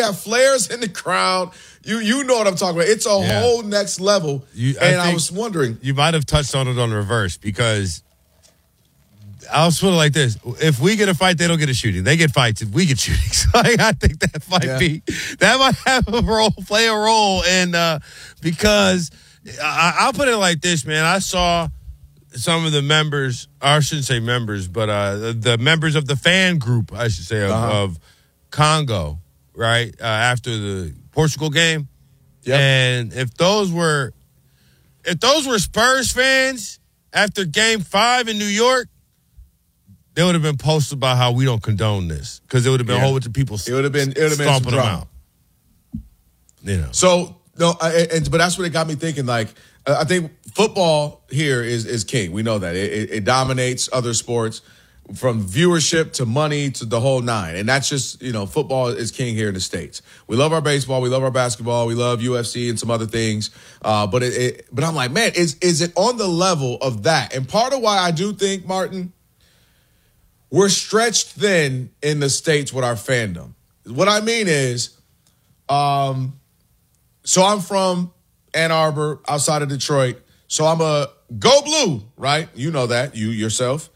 have flares in the crowd. You know what I'm talking about. It's a whole next level. I was wondering. You might have touched on it on reverse because I'll put it like this. If we get a fight, they don't get a shooting. They get fights if we get shootings. I think that might play a role. And because I'll put it like this, man. I saw some of the members, or I shouldn't say members, but the members of the fan group, I should say, of Congo, right, after the Portugal game. Yep. And if those were Spurs fans after Game 5 in New York, they would have been posted about how we don't condone this because there would have been a whole bunch of people stomping them out. You know. So no, but that's what it got me thinking. Like, I think football here is king. We know that it dominates other sports, from viewership to money to the whole nine. And that's just, football is king here in the States. We love our baseball. We love our basketball. We love UFC and some other things. But I'm like, man, is it on the level of that? And part of why I do think, Martin, we're stretched thin in the States with our fandom. What I mean is, so I'm from Ann Arbor, outside of Detroit. So I'm a go blue, right? You know that, you yourself.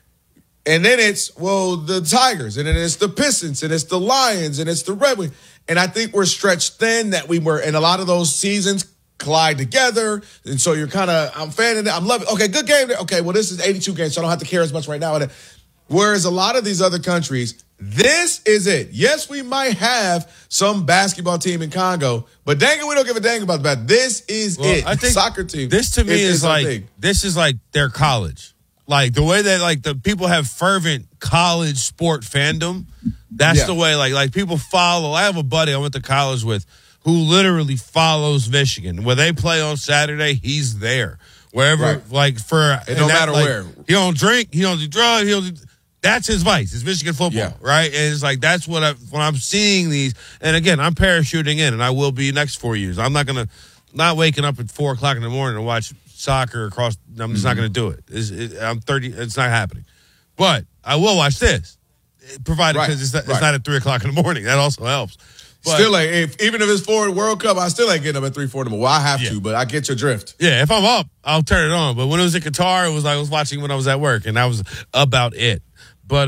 And then it's, the Tigers, and then it's the Pistons, and it's the Lions, and it's the Red Wings. And I think we're stretched thin that we were, and a lot of those seasons collide together. And so you're I'm fanning it. I'm loving it. Okay, good game. Okay, this is 82 games, so I don't have to care as much right now. Whereas a lot of these other countries, this is it. Yes, we might have some basketball team in Congo, but dang it, we don't give a dang about that. This is it. I think soccer team. This to me is like their college. Like the way that the people have fervent college sport fandom. That's the way like people follow. I have a buddy I went to college with who literally follows Michigan. Where they play on Saturday, he's there. Wherever, it don't matter where. He don't drink, he don't do drugs, that's his vice. It's Michigan football, right? And it's like that's when I'm seeing these. And again, I'm parachuting in, and I will be next 4 years. I'm not waking up at 4 o'clock in the morning to watch soccer across. I'm just not going to do it. I'm 30. It's not happening. But I will watch this, provided because it's not at 3 o'clock in the morning. That also helps. But, still, even if it's for the World Cup, I still ain't getting up at 3, 4 in the morning. Well, I have to, but I get your drift. Yeah, if I'm up, I'll turn it on. But when it was in Qatar, it was like I was watching when I was at work, and that was about it. But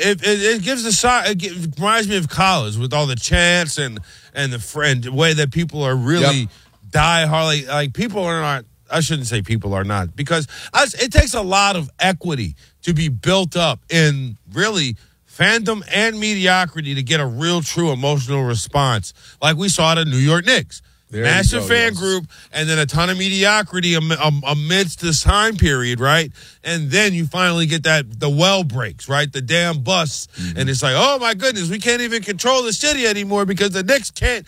it gives it reminds me of college with all the chants and the way that people are really diehard. Like people are not. I shouldn't say people are not, because it takes a lot of equity to be built up in really fandom and mediocrity to get a real, true emotional response, like we saw at the New York Knicks. Massive fan group, and then a ton of mediocrity amidst this time period, right? And then you finally get the well breaks, right? The dam busts, and it's like, oh my goodness, we can't even control the city anymore because the Knicks can't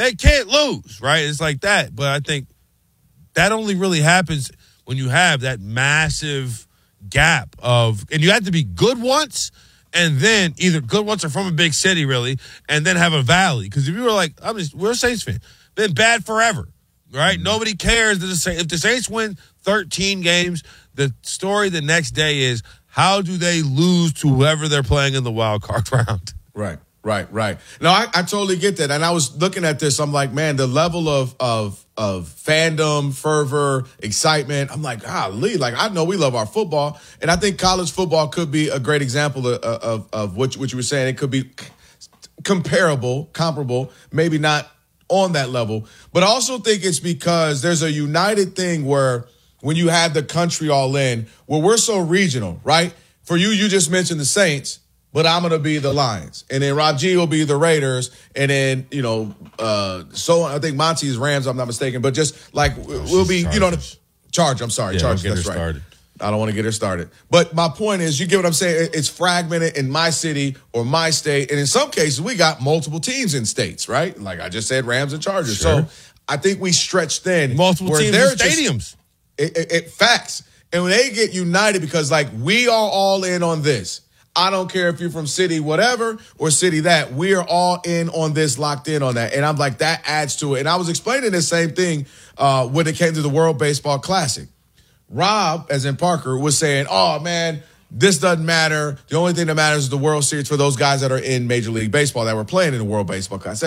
lose, right? It's like that. But I think that only really happens when you have that massive gap and you have to be good once, and then either good once or from a big city, really, and then have a valley. Because if you were like, we're a Saints fan. Been bad forever, right? Nobody cares. If the Saints win 13 games, the story the next day is, how do they lose to whoever they're playing in the wild card round? Right. No, I totally get that. And I was looking at this. I'm like, man, the level of fandom, fervor, excitement. I'm like, golly, I know we love our football. And I think college football could be a great example of what you were saying. It could be comparable, maybe not on that level. But I also think it's because there's a united thing where when you have the country all in, where we're so regional, right? For you just mentioned the Saints, but I'm going to be the Lions. And then Rob G will be the Raiders. And then, so I think Monty's Rams, I'm not mistaken. But just we'll be, Chargers. I'm sorry, Chargers. That's right. Started. I don't want to get her started. But my point is, you get what I'm saying? It's fragmented in my city or my state. And in some cases, we got multiple teams in states, right? Like I just said, Rams and Chargers. Sure. So I think we stretch thin. Multiple teams in stadiums. Facts. And when they get united, because we are all in on this. I don't care if you're from city whatever or city that. We are all in on this, locked in on that. And I'm like, that adds to it. And I was explaining the same thing when it came to the World Baseball Classic. Rob, as in Parker, was saying, oh, man, this doesn't matter. The only thing that matters is the World Series for those guys that are in Major League Baseball that were playing in the World Baseball Classic.